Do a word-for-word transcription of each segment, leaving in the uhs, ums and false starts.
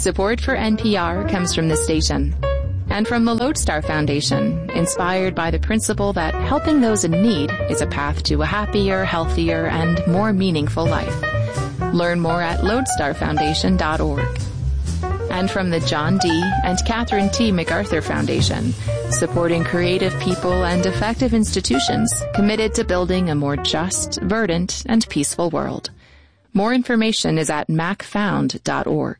Support for N P R comes from this station and from the Lodestar Foundation, inspired by the principle that helping those in need is a path to a happier, healthier, and more meaningful life. Learn more at lodestar foundation dot org. And from the John D. and Catherine T. MacArthur Foundation, supporting creative people and effective institutions committed to building a more just, verdant, and peaceful world. More information is at mac found dot org.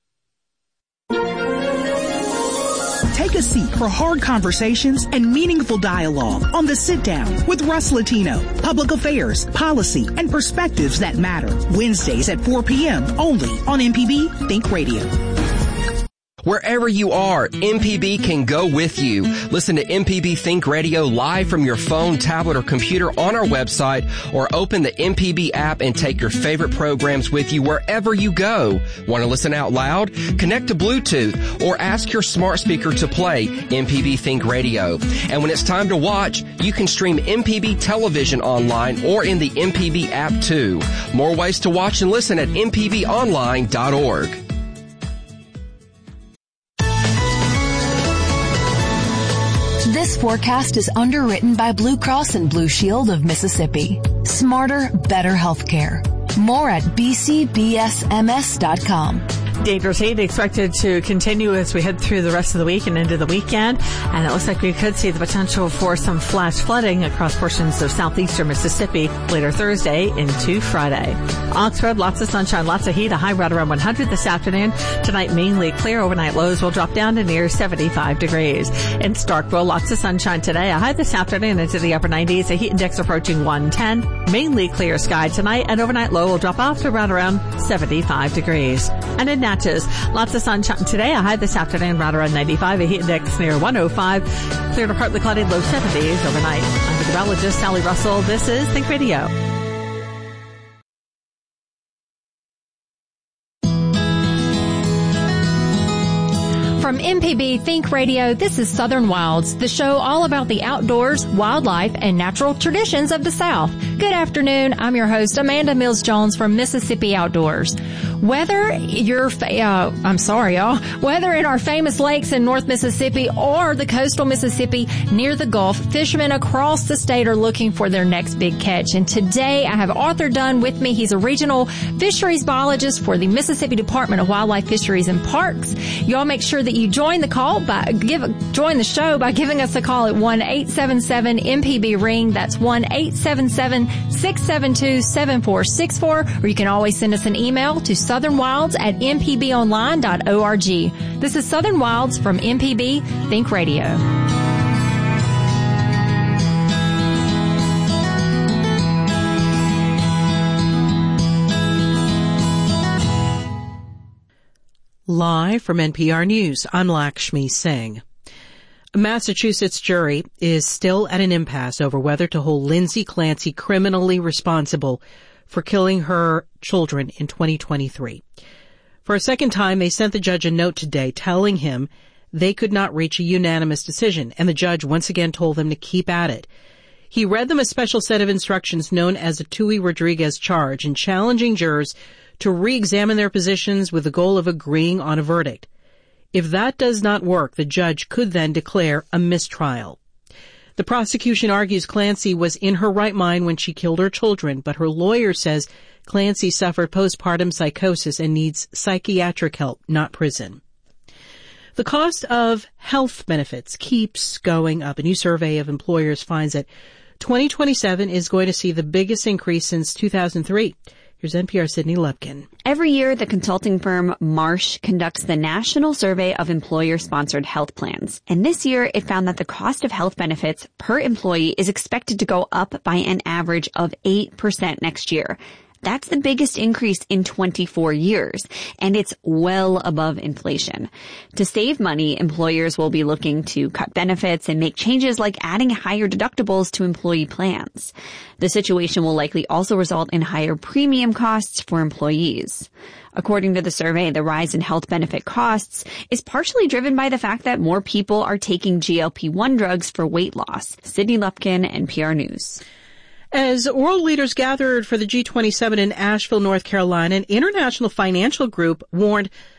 Take a seat for hard conversations and meaningful dialogue on The Sit Down with Russ Latino. Public affairs, policy, and perspectives that matter. Wednesdays at four p.m. only on M P B Think Radio. Wherever you are, M P B can go with you. Listen to M P B Think Radio live from your phone, tablet, or computer on our website, or open the M P B app and take your favorite programs with you wherever you go. Want to listen out loud? Connect to Bluetooth or ask your smart speaker to play M P B Think Radio. And when it's time to watch, you can stream M P B television online or in the M P B app too. More ways to watch and listen at m p b online dot org. This forecast is underwritten by Blue Cross and Blue Shield of Mississippi. Smarter, better healthcare. More at b c b s m s dot com. Dangerous heat expected to continue as we head through the rest of the week and into the weekend. And it looks like we could see the potential for some flash flooding across portions of southeastern Mississippi later Thursday into Friday. Oxford, lots of sunshine, lots of heat, a high right around one hundred this afternoon. Tonight, mainly clear. Overnight lows will drop down to near seventy-five degrees. In Starkville, lots of sunshine today. A high this afternoon into the upper nineties. A heat index approaching one ten. Mainly clear sky tonight. And overnight low will drop off to around around seventy-five degrees. And in Natchez, lots of sunshine today. A high this afternoon right around ninety-five. A heat index near one oh five. Clear to partly cloudy, low seventies overnight. I'm meteorologist Sally Russell. This is Think Radio. From M P B Think Radio, this is Southern Wilds, the show all about the outdoors, wildlife, and natural traditions of the South. Good afternoon. I'm your host, Amanda Mills-Jones from Mississippi Outdoors. Whether you're, uh, I'm sorry, y'all, whether in our famous lakes in North Mississippi or the coastal Mississippi near the Gulf, fishermen across the state are looking for their next big catch. And today I have Arthur Dunn with me. He's a regional fisheries biologist for the Mississippi Department of Wildlife, Fisheries, and Parks. Y'all make sure that you join the call by give join the show by giving us a call at one eight seven seven M P B ring. That's one eight seven seven six seven two seven four six four, or you can always send us an email to southernwilds at m p b online dot org. This is Southern Wilds from M P B Think Radio. Live from N P R News, I'm Lakshmi Singh. A Massachusetts jury is still at an impasse over whether to hold Lindsay Clancy criminally responsible for killing her children in twenty twenty-three. For a second time, they sent the judge a note today telling him they could not reach a unanimous decision, and the judge once again told them to keep at it. He read them a special set of instructions known as a Tui-Rodriguez charge and challenging jurors to re-examine their positions with the goal of agreeing on a verdict. If that does not work, the judge could then declare a mistrial. The prosecution argues Clancy was in her right mind when she killed her children, but her lawyer says Clancy suffered postpartum psychosis and needs psychiatric help, not prison. The cost of health benefits keeps going up. A new survey of employers finds that twenty twenty-seven is going to see the biggest increase since two thousand three. Here's N P R's Sydney Lupkin. Every year, the consulting firm Marsh conducts the National Survey of Employer-Sponsored Health Plans. And this year, it found that the cost of health benefits per employee is expected to go up by an average of eight percent next year. That's the biggest increase in twenty-four years, and it's well above inflation. To save money, employers will be looking to cut benefits and make changes like adding higher deductibles to employee plans. The situation will likely also result in higher premium costs for employees. According to the survey, the rise in health benefit costs is partially driven by the fact that more people are taking G L P one drugs for weight loss. Sydney Lupkin, N P R News. As world leaders gathered for the G twenty-seven in Asheville, North Carolina, an international financial group warned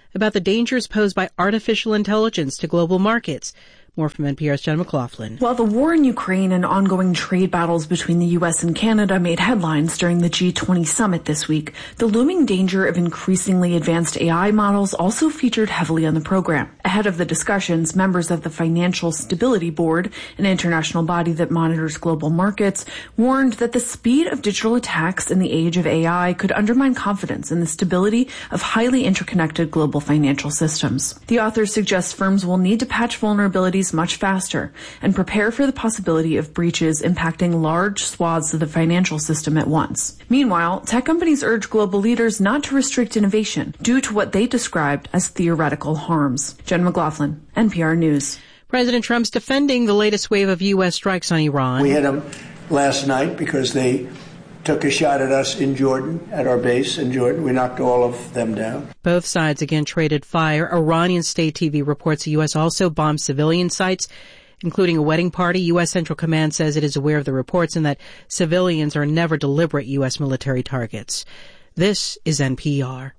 about the dangers posed by artificial intelligence to global markets. More from N P R's Jen McLaughlin. While the war in Ukraine and ongoing trade battles between the U S and Canada made headlines during the G twenty summit this week, the looming danger of increasingly advanced A I models also featured heavily on the program. Ahead of the discussions, members of the Financial Stability Board, an international body that monitors global markets, warned that the speed of digital attacks in the age of A I could undermine confidence in the stability of highly interconnected global financial systems. The authors suggest firms will need to patch vulnerabilities much faster and prepare for the possibility of breaches impacting large swaths of the financial system at once. Meanwhile, tech companies urge global leaders not to restrict innovation due to what they described as theoretical harms. Jen McLaughlin, N P R News. President Trump's defending the latest wave of U S strikes on Iran. We hit them last night because they took a shot at us in Jordan, at our base in Jordan. We knocked all of them down. Both sides again traded fire. Iranian state T V reports the U S also bombed civilian sites, including a wedding party. U S Central Command says it is aware of the reports and that civilians are never deliberate U S military targets. This is N P R.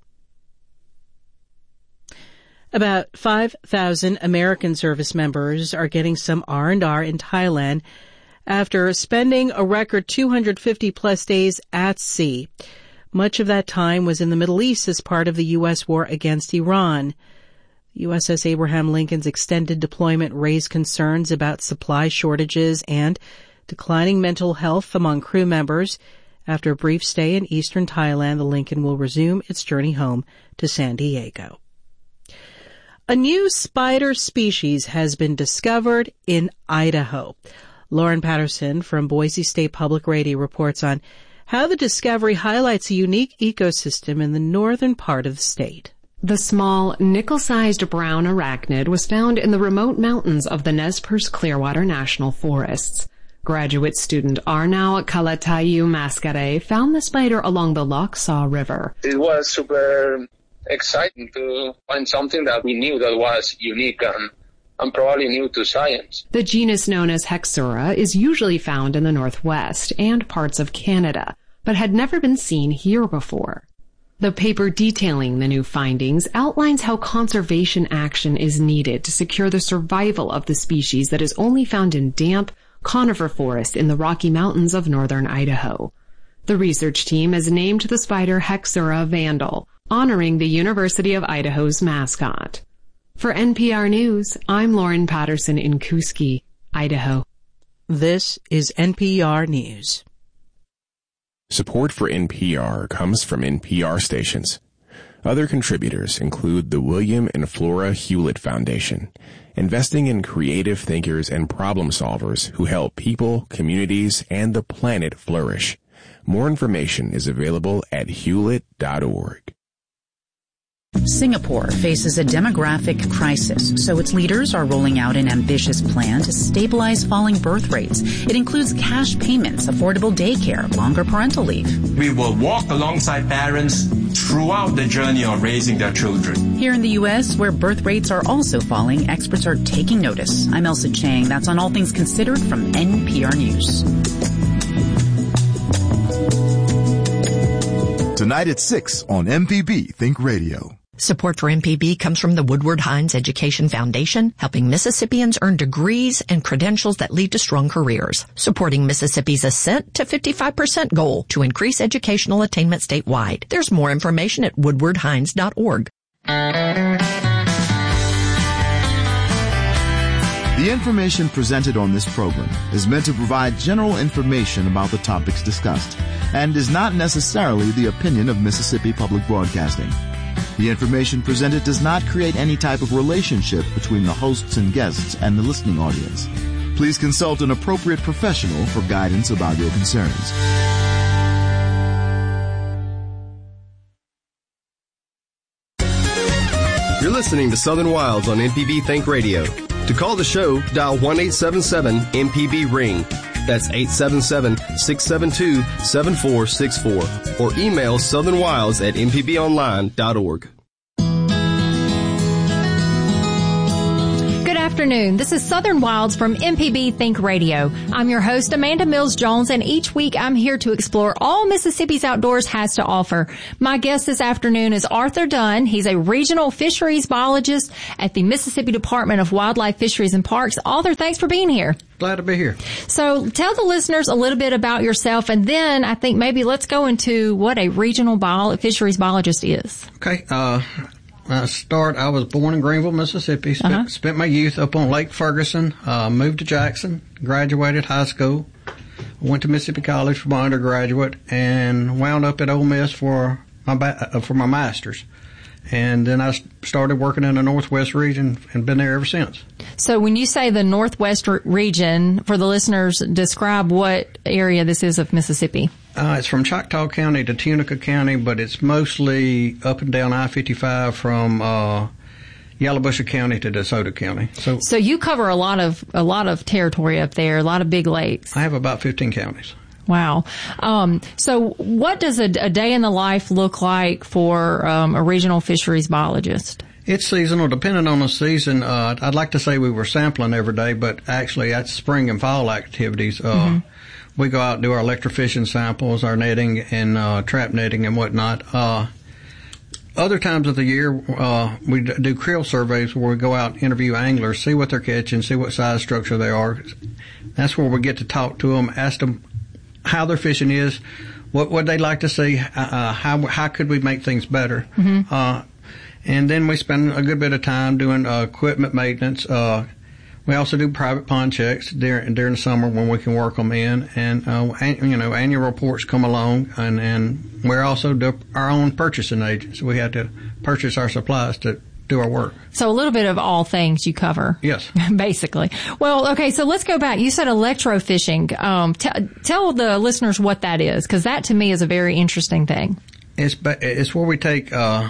About five thousand American service members are getting some R and R in Thailand after spending a record two hundred fifty plus days at sea. Much of that time was in the Middle East as part of the U S war against Iran. U S S Abraham Lincoln's extended deployment raised concerns about supply shortages and declining mental health among crew members. After a brief stay in eastern Thailand, the Lincoln will resume its journey home to San Diego. A new spider species has been discovered in Idaho. Lauren Patterson from Boise State Public Radio reports on how the discovery highlights a unique ecosystem in the northern part of the state. The small, nickel-sized brown arachnid was found in the remote mountains of the Nez Perce Clearwater National Forests. Graduate student Arnau Kalatayu Mascare found the spider along the Lochsaw River. It was super exciting to find something that we knew that was unique and and probably new to science. The genus known as Hexura is usually found in the Northwest and parts of Canada, but had never been seen here before. The paper detailing the new findings outlines how conservation action is needed to secure the survival of the species that is only found in damp conifer forest in the Rocky Mountains of northern Idaho. The research team has named the spider Hexura vandal, honoring the University of Idaho's mascot. For N P R News, I'm Lauren Patterson in Kuski, Idaho. This is N P R News. Support for N P R comes from N P R stations. Other contributors include the William and Flora Hewlett Foundation, investing in creative thinkers and problem solvers who help people, communities, and the planet flourish. More information is available at hewlett dot org. Singapore faces a demographic crisis, so its leaders are rolling out an ambitious plan to stabilize falling birth rates. It includes cash payments, affordable daycare, longer parental leave. We will walk alongside parents throughout the journey of raising their children. Here in the U S, where birth rates are also falling, experts are taking notice. I'm Elsa Chang. That's on All Things Considered from N P R News. Tonight at six on M P B Think Radio. Support for M P B comes from the Woodward Hines Education Foundation, helping Mississippians earn degrees and credentials that lead to strong careers, supporting Mississippi's ascent to fifty-five percent goal to increase educational attainment statewide. There's more information at woodward hines dot org. The information presented on this program is meant to provide general information about the topics discussed and is not necessarily the opinion of Mississippi Public Broadcasting. The information presented does not create any type of relationship between the hosts and guests and the listening audience. Please consult an appropriate professional for guidance about your concerns. You're listening to Southern Wilds on M P B Think Radio. To call the show, dial one eight seven seven M P B ring. That's eight seven seven, six seven two, seven four six four. Or email southernwilds at m p b online dot org. Good afternoon. This is Southern Wilds from M P B Think Radio. I'm your host, Amanda Mills Jones, and each week I'm here to explore all Mississippi's outdoors has to offer. My guest this afternoon is Arthur Dunn. He's a regional fisheries biologist at the Mississippi Department of Wildlife, Fisheries, and Parks. Arthur, thanks for being here. Glad to be here. So tell the listeners a little bit about yourself, and then I think maybe let's go into what a regional bio- fisheries biologist is. Okay. Uh, I start, I was born in Greenville, Mississippi, spent, uh-huh. spent my youth up on Lake Ferguson, uh, moved to Jackson, graduated high school, went to Mississippi College for my undergraduate, and wound up at Ole Miss for my, ba- uh, for my master's. And then I started working in the Northwest region and been there ever since. So when you say the Northwest region, for the listeners, describe what area this is of Mississippi. Uh, it's from Choctaw County to Tunica County, but it's mostly up and down I fifty-five from uh, Yalobusha County to DeSoto County. So, so you cover a lot of a lot of territory up there, a lot of big lakes. I have about fifteen counties. Wow. Um, so what does a, a day in the life look like for um, a regional fisheries biologist? It's seasonal, depending on the season. Uh, I'd like to say we were sampling every day, but actually that's spring and fall activities. Uh, mm-hmm. We go out and do our electrofishing samples, our netting and uh, trap netting and whatnot. Uh, other times of the year, uh, we do creel surveys where we go out and interview anglers, see what they're catching, see what size structure they are. That's where we get to talk to them, ask them how their fishing is, what would they like to see, uh, how how could we make things better. Mm-hmm. Uh, and then we spend a good bit of time doing uh, equipment maintenance. Uh, we also do private pond checks during, during the summer when we can work them in. And, uh, an, you know, annual reports come along, and, and we're also do our own purchasing agents. We have to purchase our supplies to do our work. So a little bit of all things you cover. Yes. Basically. Well, okay, so let's go back. You said electrofishing. Um, t- tell the listeners what that is, because that to me is a very interesting thing. It's it's where we take uh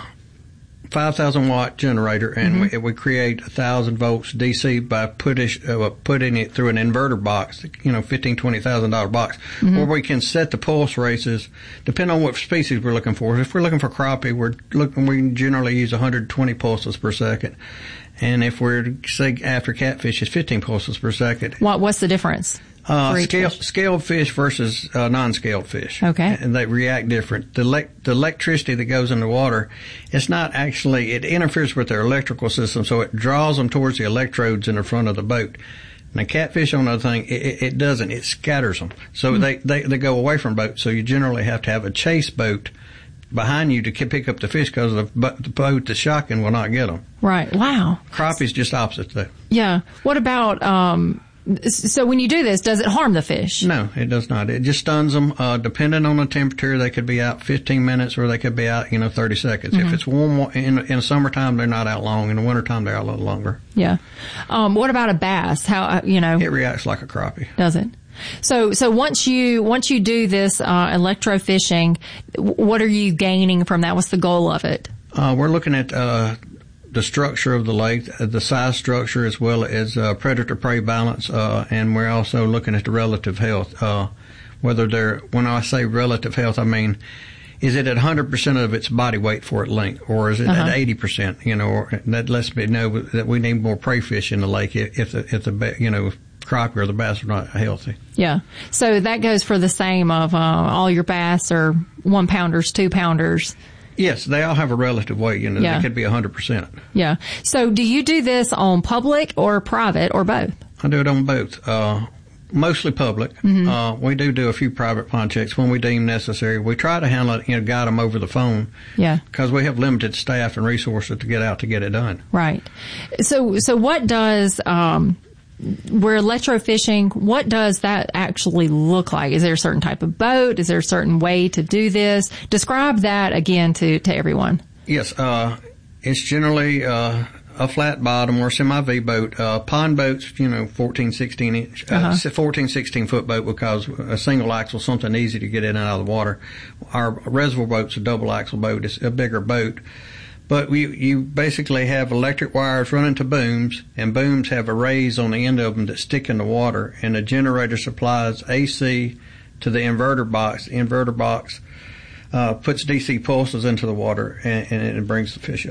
five thousand watt generator and mm-hmm. we, we create one thousand volts D C by putting, uh, putting it through an inverter box, you know, fifteen thousand dollars, twenty thousand dollars box, mm-hmm. where we can set the pulse races depending on what species we're looking for. If we're looking for crappie, we're looking, we generally use one hundred twenty pulses per second. And if we're, say, after catfish, it's fifteen pulses per second. What, what's the difference? Uh, scale, scaled fish versus uh, non-scaled fish. Okay. And they react different. The, le- the electricity that goes in the water, it's not actually, it interferes with their electrical system, so it draws them towards the electrodes in the front of the boat. Now, catfish, on the other thing, it, it doesn't. It scatters them. So mm-hmm. they, they, they go away from boats. So you generally have to have a chase boat behind you to pick up the fish because the, the boat that's shocking will not get them. Right. Wow. Crappie's just opposite though. Yeah. What about, um, so when you do this, does it harm the fish? No, it does not. It just stuns them. Uh, depending on the temperature, they could be out fifteen minutes or they could be out, you know, thirty seconds. Mm-hmm. If it's warm in, in the summertime, they're not out long. In the wintertime, they're out a little longer. Yeah. Um, what about a bass? How, you know? It reacts like a crappie. Does it? So, so once you, once you do this, uh, electrofishing, what are you gaining from that? What's the goal of it? Uh, we're looking at, uh, the structure of the lake, the size structure, as well as uh, predator-prey balance, uh, and we're also looking at the relative health. Uh, whether they're, when I say relative health, I mean, is it at one hundred percent of its body weight for its length, or is it uh-huh. at eighty percent? You know, or that lets me know that we need more prey fish in the lake if, if the, if the, you know, crappie or the bass are not healthy. Yeah. So that goes for the same of uh, all your bass are one pounders, two pounders. Yes, they all have a relative weight, you know, yeah. They could be one hundred percent. Yeah. So do you do this on public or private or both? I do it on both. Uh, mostly public. Mm-hmm. Uh, we do do a few private pond checks when we deem necessary. We try to handle it, you know, guide them over the phone. Yeah. Because we have limited staff and resources to get out to get it done. Right. So, so what does, um, we're electrofishing. What does that actually look like? Is there a certain type of boat? Is there a certain way to do this? Describe that again to, to everyone. Yes, uh, it's generally, uh, a flat bottom or semi-V boat. Uh, pond boats, you know, fourteen, sixteen inch, uh, uh-huh. fourteen, sixteen foot boat because a single axle, something easy to get in and out of the water. Our reservoir boat's a double axle boat. It's a bigger boat. But we, you basically have electric wires running to booms, and booms have arrays on the end of them that stick in the water, and the generator supplies A C to the inverter box. The inverter box uh, puts D C pulses into the water, and, and it brings the fish up.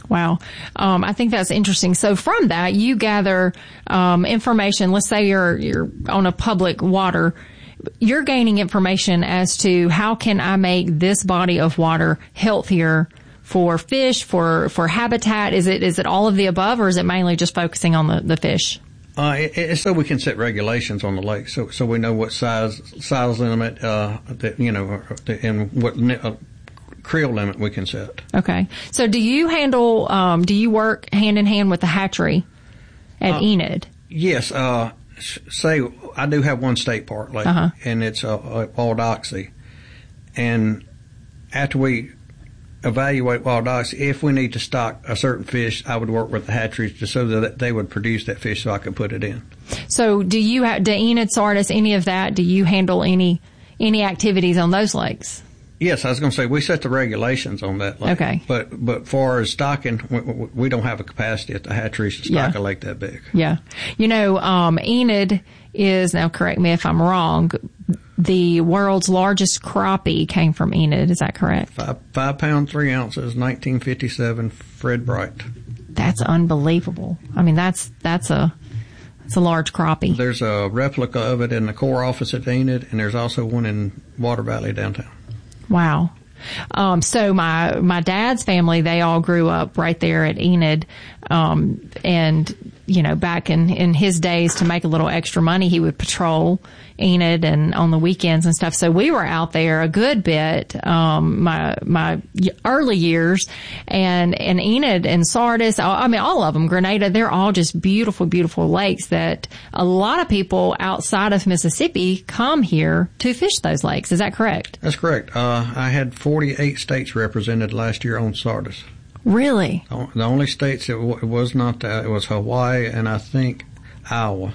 Wow. Um, I think that's interesting. So from that, you gather um, information. Let's say you're you're on a public water. You're gaining information as to how can I make this body of water healthier for fish, for, for habitat. Is it is it all of the above, or is it mainly just focusing on the, the fish? Uh, it, it's so we can set regulations on the lake, so so we know what size size limit, uh, that, you know, and what uh, creel limit we can set. Okay. So do you handle, um, do you work hand in hand with the hatchery at uh, Enid? Yes. Uh, say I do have one state park lake, uh-huh. and it's a, a wild oxy. And after we evaluate wild oxy, if we need to stock a certain fish, I would work with the hatcheries just so that they would produce that fish so I could put it in. So do you have, do Enid, Sardis, any of that, do you handle any, any activities on those lakes? Yes, I was going to say we set the regulations on that lake. Okay. But but far as stocking, we, we don't have a capacity at the hatcheries to stock yeah. a lake that big. Yeah. You know, um, Enid is, now correct me if I'm wrong, the world's largest crappie came from Enid. Is that correct? Five, five pound, three ounces, nineteen fifty-seven, Fred Bright. That's unbelievable. I mean, that's that's a it's a large crappie. There's a replica of it in the Corps office at Enid, and there's also one in Water Valley downtown. Wow. Um, so my, my dad's family, they all grew up right there at Enid. Um, and, you know, back in, in his days to make a little extra money, he would patrol Enid and on the weekends and stuff. So we were out there a good bit, um, my, my early years, and, and Enid and Sardis, I mean, all of them, Grenada, they're all just beautiful, beautiful lakes that a lot of people outside of Mississippi come here to fish those lakes. Is that correct? That's correct. Uh, I had forty-eight states represented last year on Sardis. Really? The only states it, w- it was not that, it was Hawaii and I think Iowa.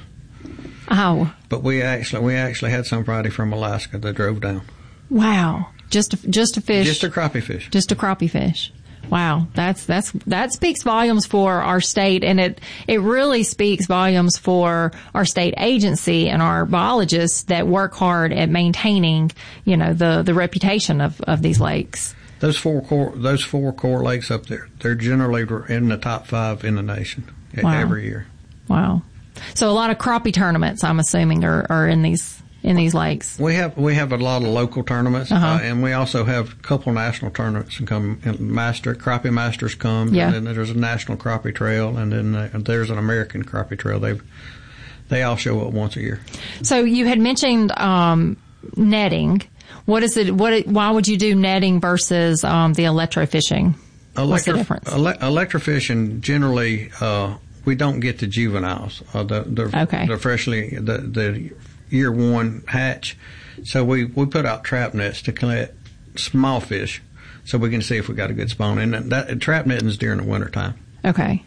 Iowa. But we actually we actually had somebody from Alaska that drove down. Wow. Just a, just a fish. Just a crappie fish. Just a crappie fish. Wow. That's that's that speaks volumes for our state, and it it really speaks volumes for our state agency and our biologists that work hard at maintaining, you know, the the reputation of of these lakes. Those four core, those four core lakes up there, they're generally in the top five in the nation wow. every year. Wow. So a lot of crappie tournaments, I'm assuming, are, are in these in these lakes. We have we have a lot of local tournaments, uh-huh. uh, and we also have a couple national tournaments. And come master crappie masters come, yeah. and then there's a national crappie trail, and then uh, there's an American crappie trail. They they all show up once a year. So you had mentioned um, netting. What is it? What? Why would you do netting versus um, the electrofishing? Electro, What's the difference? Ele- electrofishing generally, uh, we don't get the juveniles. Uh, the, the, okay. the freshly the, the year one hatch. So we, we put out trap nets to collect small fish, so we can see if we got a good spawn. And that trap netting is during the winter time. Okay.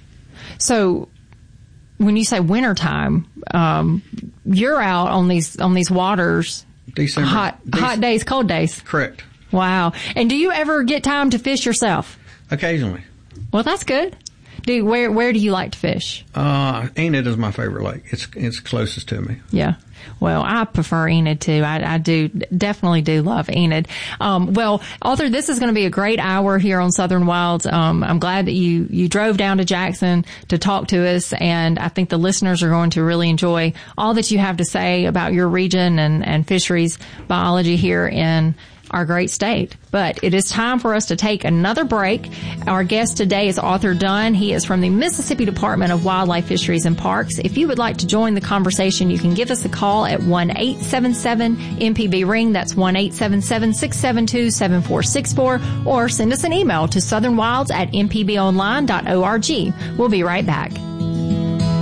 So when you say winter time, um, you're out on these on these waters. December. Hot, Dec- hot days, cold days. Correct. Wow. And do you ever get time to fish yourself? Occasionally. Well, that's good. Do where where do you like to fish? Uh, Enid is my favorite lake. It's it's closest to me. Yeah. Well, I prefer Enid too. I, I do definitely do love Enid. Um, well, Arthur, this is going to be a great hour here on Southern Wilds. Um, I'm glad that you you drove down to Jackson to talk to us, and I think the listeners are going to really enjoy all that you have to say about your region and and fisheries biology here in our great state. But it is time for us to take another break. Our guest today is Arthur Dunn. He is from the Mississippi Department of Wildlife, Fisheries, and Parks. If you would like to join the conversation, you can give us a call at one eight seven seven M P B ring. That's one eight seven seven, six seven two, seven four six four, or send us an email to southernwilds at m p b online dot org. We'll be right back.